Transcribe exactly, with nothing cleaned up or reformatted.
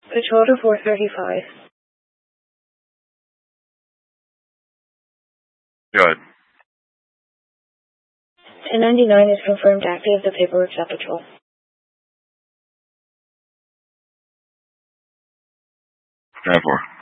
Patrol to four thirty-five. Go ahead. ten ninety-nine is confirmed active. The paperwork's at patrol. ten four.